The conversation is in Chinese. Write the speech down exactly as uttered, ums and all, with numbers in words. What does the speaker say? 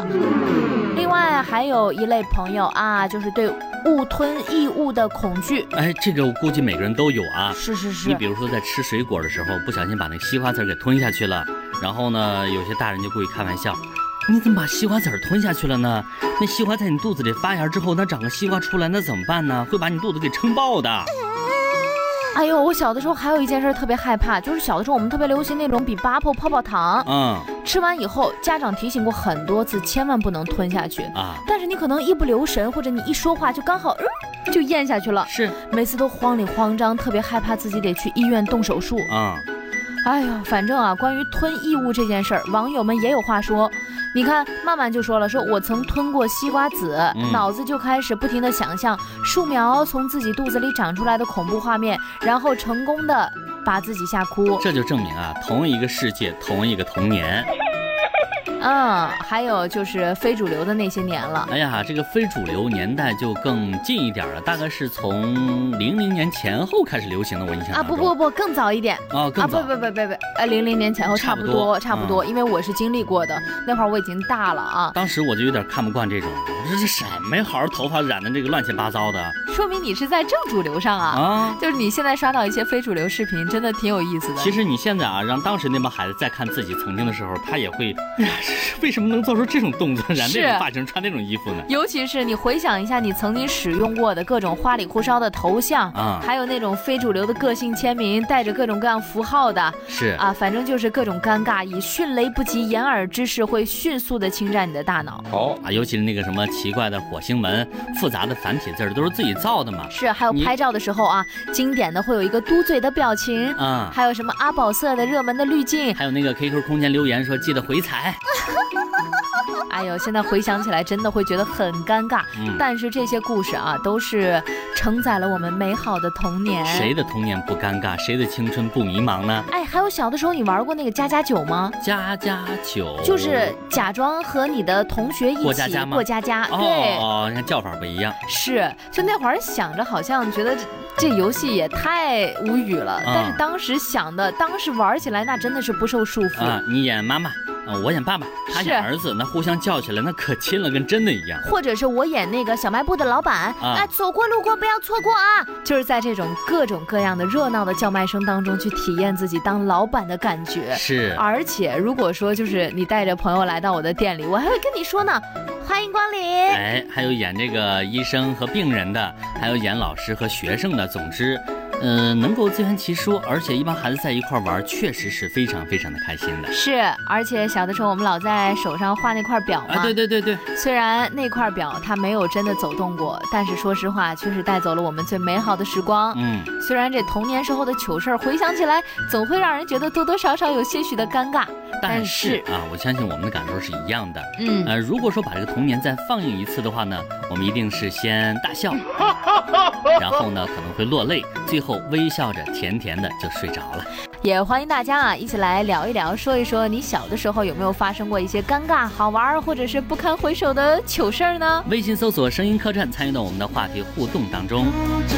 另外还有一类朋友啊，就是对误吞异物的恐惧。 哎，这个我估计每个人都有啊。 是是是。 你比如说在吃水果的时候，不小心把那个西瓜籽给吞下去了，然后呢，有些大人就故意开玩笑。你怎么把西瓜籽吞下去了呢？那西瓜在你肚子里发芽之后，那长个西瓜出来，那怎么办呢？会把你肚子给撑爆的。 哎呦，我小的时候还有一件事特别害怕，就是小的时候我们特别流行那种比巴泡泡泡糖， 嗯， 吃完以后家长提醒过很多次，千万不能吞下去啊。 但是你可能一不留神，或者你一说话就刚好，嗯，就咽下去了。 是， 每次都慌里慌张，特别害怕自己得去医院动手术。 啊、嗯， 哎呦，反正啊，关于吞异物这件事儿，网友们也有话说。你看，曼曼就说了，说我曾吞过西瓜籽，嗯、脑子就开始不停地想象树苗从自己肚子里长出来的恐怖画面，然后成功的把自己吓哭。 这就证明啊，同一个世界，同一个童年。 嗯，还有就是非主流的那些年了。 哎呀，这个非主流年代就更近一点了，大概是从零零年前后开始流行的，我印象啊，不不不，更早一点哦，更早啊，不不不不不，呃，零零年前后差不多差不多，嗯、因为我是经历过的，那会儿我已经大了啊。 当时我就有点看不惯这种，我说这什么呀，好好头发染的这个乱七八糟的， 说明你是在正主流上啊。啊，就是你现在刷到一些非主流视频，真的挺有意思的。 其实你现在啊，让当时那帮孩子再看自己曾经的时候，他也会，哎呀。为什么能做出这种动作，染那种发型，穿那种衣服呢？ 尤其是你回想一下你曾经使用过的各种花里胡哨的头像啊，还有那种非主流的个性签名，带着各种各样符号的， 是啊，反正就是各种尴尬，以迅雷不及掩耳之势会迅速的侵占你的大脑。 好啊，尤其是那个什么奇怪的火星文、复杂的繁体字，都是自己造的嘛。 是，还有拍照的时候啊，经典的会有一个嘟嘴的表情啊，还有什么阿宝色的热门的滤镜， 还有那个 Q Q 空间留言说记得回踩。 哎呦，现在回想起来真的会觉得很尴尬，嗯、但是这些故事啊，都是承载了我们美好的童年。 谁的童年不尴尬？谁的青春不迷茫呢？ 哎，还有小的时候你玩过那个加加酒吗？ 加加酒就是假装和你的同学一起过家家吗？ 过家家， 哦、 对哦，你看叫法不一样。 是，就那会儿想着好像觉得这这游戏也太无语了，嗯、但是当时想的，当时玩起来那真的是不受束缚啊！你演妈妈。啊、哦，我演爸爸，他演儿子，那互相叫起来，那可亲了，跟真的一样。 或者是我演那个小卖部的老板啊，啊走过路过不要错过啊！就是在这种各种各样的热闹的叫卖声当中去体验自己当老板的感觉。 是， 而且如果说就是你带着朋友来到我的店里，我还会跟你说呢，欢迎光临。 哎，还有演这个医生和病人的，还有演老师和学生的，总之。嗯、呃，能够自圆其说，而且一帮孩子在一块玩，确实是非常非常的开心的。 是，而且小的时候我们老在手上画那块表嘛。 啊，对对对对。 虽然那块表它没有真的走动过，但是说实话，确实带走了我们最美好的时光。嗯。虽然这童年时候的糗事回想起来，总会让人觉得多多少少有些许的尴尬。 但是啊，我相信我们的感受是一样的。嗯。呃，如果说把这个童年再放映一次的话呢，我们一定是先大笑，然后呢可能会落泪，最后微笑着甜甜的就睡着了。 也欢迎大家啊一起来聊一聊，说一说你小的时候有没有发生过一些尴尬好玩或者是不堪回首的糗事呢？ 微信搜索声音客栈，参与到我们的话题互动当中。